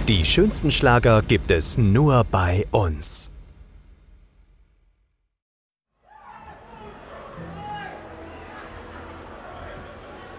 Die schönsten Schlager gibt es nur bei uns.